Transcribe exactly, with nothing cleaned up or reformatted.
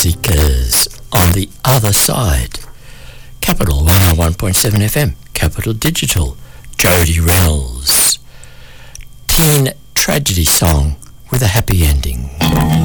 Seekers on the Other Side. Capital one oh one point seven F M, Capital Digital, Jody Reynolds. Teen tragedy song with a happy ending.